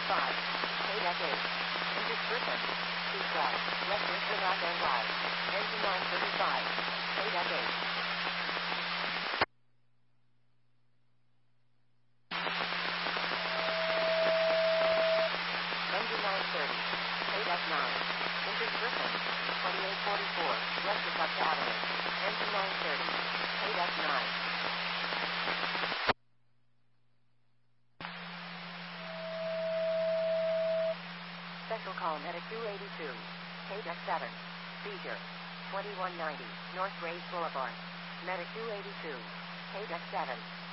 KDEC 8. Index Griffin. Seatbelt. Left interlock and wide. Engine 935. KDEC 8. Engine 930. KDEC 9. Index Griffin. 2844. Left is up to Avenue. Engine 930. KDEC 9. Special call Medic 282. KDEC 7. Seizure. 2190. North Graves Boulevard. Medic 282. KDEC 7.